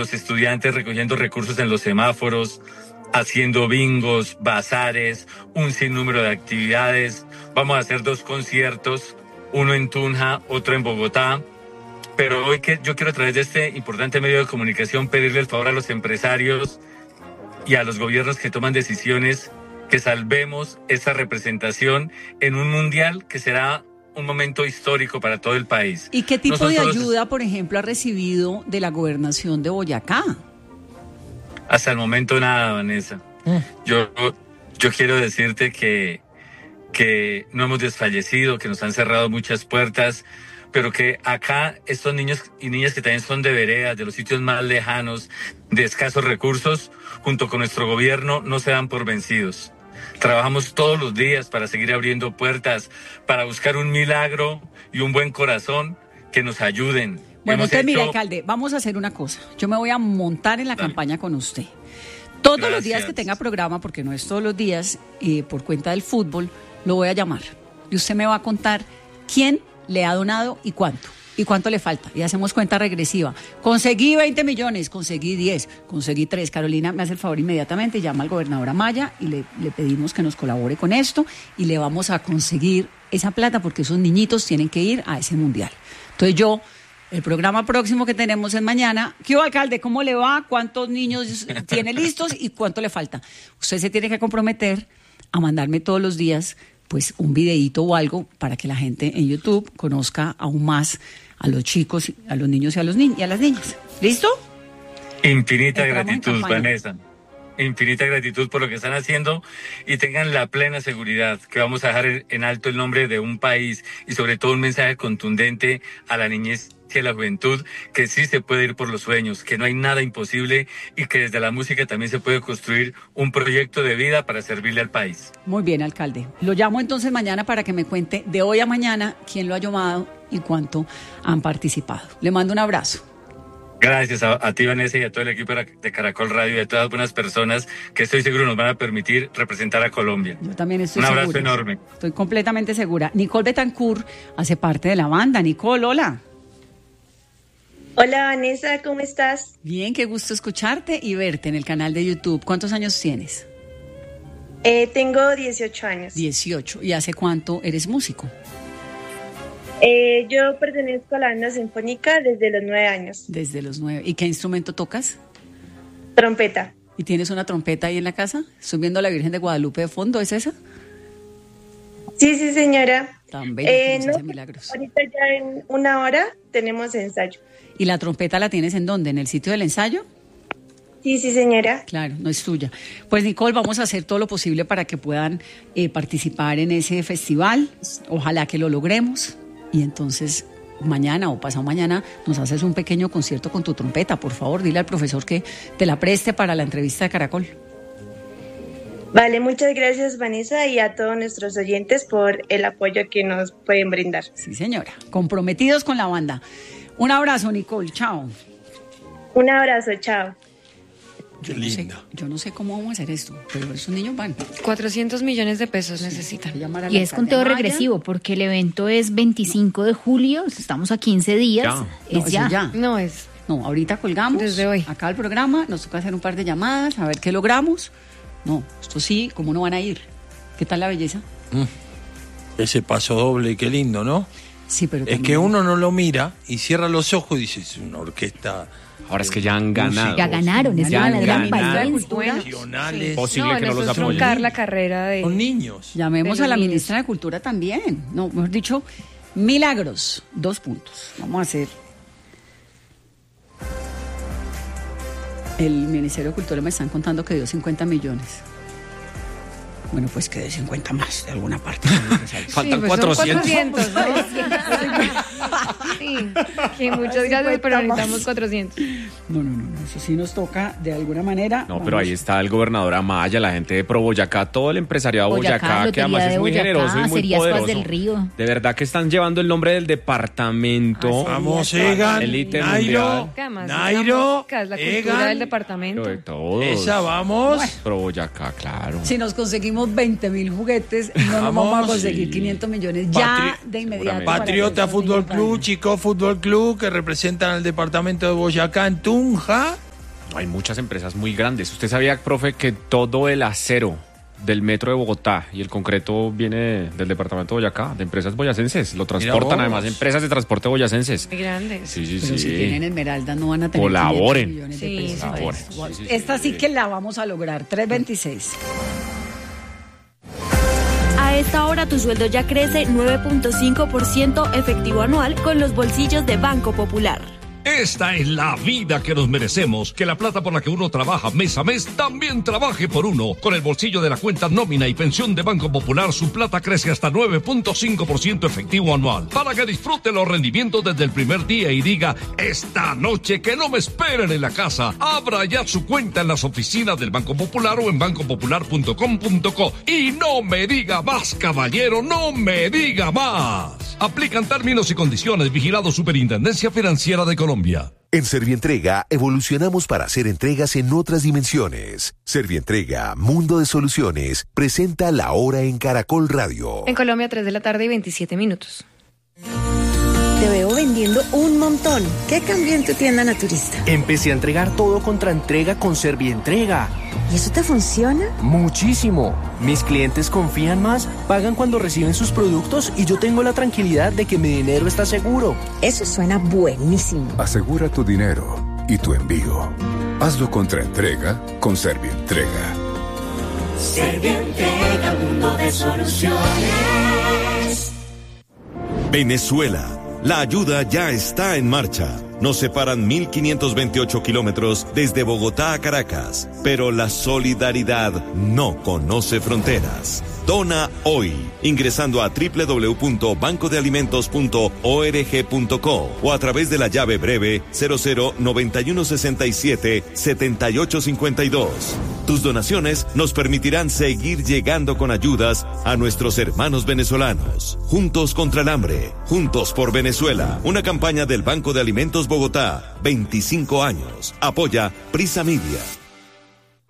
los estudiantes recogiendo recursos en los semáforos, haciendo bingos, bazares, un sinnúmero de actividades. Vamos a hacer 2 conciertos, uno en Tunja, otro en Bogotá. Pero hoy yo quiero, a través de este importante medio de comunicación, pedirle el favor a los empresarios y a los gobiernos que toman decisiones que salvemos esta representación en un mundial que será un momento histórico para todo el país. ¿Y qué tipo de ayuda, por ejemplo, ha recibido de la gobernación de Boyacá? Hasta el momento nada, Vanessa. Yo quiero decirte que no hemos desfallecido, que nos han cerrado muchas puertas, pero que acá estos niños y niñas que también son de veredas, de los sitios más lejanos, de escasos recursos, junto con nuestro gobierno, no se dan por vencidos. Trabajamos todos los días para seguir abriendo puertas, para buscar un milagro y un buen corazón que nos ayuden. Bueno, entonces, mire, alcalde, vamos a hacer una cosa. Yo me voy a montar en la campaña con usted. Todos los días que tenga programa, porque no es todos los días, por cuenta del fútbol, lo voy a llamar. Y usted me va a contar quién le ha donado y cuánto le falta. Y hacemos cuenta regresiva. Conseguí 20 millones, conseguí 10, conseguí 3. Carolina me hace el favor inmediatamente, llama al gobernador Amaya y le pedimos que nos colabore con esto y le vamos a conseguir esa plata porque esos niñitos tienen que ir a ese mundial. Entonces el programa próximo que tenemos es mañana. ¿Qué hubo, alcalde? ¿Cómo le va? ¿Cuántos niños tiene listos y cuánto le falta? Usted se tiene que comprometer a mandarme todos los días pues un videíto o algo para que la gente en YouTube conozca aún más a los chicos, a los niños y a las niñas. ¿Listo? Infinita gratitud, Vanessa. Infinita gratitud por lo que están haciendo y tengan la plena seguridad que vamos a dejar en alto el nombre de un país y sobre todo un mensaje contundente a la niñez y a la juventud, que sí se puede ir por los sueños, que no hay nada imposible y que desde la música también se puede construir un proyecto de vida para servirle al país. Muy bien, alcalde. Lo llamo entonces mañana para que me cuente de hoy a mañana quién lo ha llamado y cuánto han participado. Le mando un abrazo. Gracias a ti, Vanessa, y a todo el equipo de Caracol Radio y a todas las buenas personas que estoy seguro nos van a permitir representar a Colombia. Yo también estoy segura. Un abrazo enorme. Estoy completamente segura. Nicole Betancourt hace parte de la banda. Nicole, hola. Hola, Vanessa, ¿cómo estás? Bien, qué gusto escucharte y verte en el canal de YouTube. ¿Cuántos años tienes? Tengo 18 años. 18. ¿Y hace cuánto eres músico? Yo pertenezco a la banda sinfónica desde los 9 años. Desde los 9. ¿Y qué instrumento tocas? Trompeta. ¿Y tienes una trompeta ahí en la casa? Estoy viendo a la Virgen de Guadalupe de fondo, ¿es esa? Sí, señora. Tan bella que nos hace milagros. Ahorita ya en una hora tenemos ensayo. ¿Y la trompeta la tienes en dónde? ¿En el sitio del ensayo? Sí, señora. Claro, no es tuya. Pues Nicole, vamos a hacer todo lo posible para que puedan participar en ese festival. Ojalá que lo logremos. Y entonces mañana o pasado mañana nos haces un pequeño concierto con tu trompeta. Por favor, dile al profesor que te la preste para la entrevista de Caracol. Vale, muchas gracias, Vanessa, y a todos nuestros oyentes por el apoyo que nos pueden brindar. Sí, señora. Comprometidos con la banda. Un abrazo, Nicole. Chao. Un abrazo, chao. Yo no sé cómo vamos a hacer esto, pero esos niños van. 400 millones de pesos necesitan. Y es conteo regresivo, porque el evento es 25 de julio, estamos a 15 días. Ya. No, ahorita colgamos. Desde hoy. Acá el programa, nos toca hacer un par de llamadas, a ver qué logramos. No, esto sí, ¿cómo no van a ir? ¿Qué tal la belleza? Ese paso doble, qué lindo, ¿no? Sí, pero es que uno no lo mira y cierra los ojos y dice, es una orquesta. Ahora es que ya han ganado. Ya ganaron, es ya una gran país. Nacionales. Posible que no los apoyen. La carrera de los niños. Llamemos a la ministra de Cultura también. No, mejor dicho, milagros. 2 puntos. Vamos a hacer. El Ministerio de Cultura me están contando que dio 50 millones. Bueno, pues que de 50 más de alguna parte. Faltan 400. 400, ¿no? Sí, muchas gracias, pero necesitamos 400. No, eso sí nos toca de alguna manera. No, pero ahí está el gobernador Amaya, la gente de Pro Boyacá, todo el empresariado de Boyacá, que además es muy generoso y muy poderoso. Del Río. De verdad que están llevando el nombre del departamento. Vamos, Egan, Nairo, es la cultura del departamento. De todos. Esa, vamos. Bueno. Pro Boyacá, claro. Si nos conseguimos 20.000 juguetes, no nos vamos a conseguir 500 millones ya de inmediato. Patriota Fútbol Club, Chico Fútbol Club, que representan al departamento de Boyacá en Tunja. Hay muchas empresas muy grandes. ¿Usted sabía, profe, que todo el acero del metro de Bogotá y el concreto viene del departamento de Boyacá, de empresas boyacenses? Lo transportan además empresas de transporte boyacenses. Muy grandes. Sí. Pero si tienen Esmeralda no van a tener Colaboren. millones de pesos. Colaboren. Esta sí que la vamos a lograr. 326. A esta hora tu sueldo ya crece 9.5% efectivo anual con los bolsillos de Banco Popular. Esta es la vida que nos merecemos, que la plata por la que uno trabaja mes a mes también trabaje por uno. Con el bolsillo de la cuenta nómina y pensión de Banco Popular, su plata crece hasta 9.5% efectivo anual, para que disfrute los rendimientos desde el primer día y diga, esta noche que no me esperen en la casa. Abra ya su cuenta en las oficinas del Banco Popular o en bancopopular.com.co. Y no me diga más, caballero, no me diga más. Aplican términos y condiciones. Vigilado Superintendencia Financiera de Colombia. En Servientrega evolucionamos para hacer entregas en otras dimensiones. Servientrega, Mundo de Soluciones, presenta La Hora en Caracol Radio. En Colombia, 3 de la tarde y 27 minutos. Te veo vendiendo un montón. ¿Qué cambió en tu tienda naturista? Empecé a entregar todo contra entrega con Servientrega. ¿Y eso te funciona? Muchísimo. Mis clientes confían más, pagan cuando reciben sus productos y yo tengo la tranquilidad de que mi dinero está seguro. Eso suena buenísimo. Asegura tu dinero y tu envío. Hazlo contra entrega con Servientrega. Servientrega, mundo de soluciones. Venezuela. La ayuda ya está en marcha. Nos separan 1.528 kilómetros desde Bogotá a Caracas, pero la solidaridad no conoce fronteras. Dona hoy, ingresando a www.bancodealimentos.org.co o a través de la llave breve 0091677852. Tus donaciones nos permitirán seguir llegando con ayudas a nuestros hermanos venezolanos. Juntos contra el hambre, juntos por Venezuela. Una campaña del Banco de Alimentos Bogotá, 25 años. Apoya Prisa Media.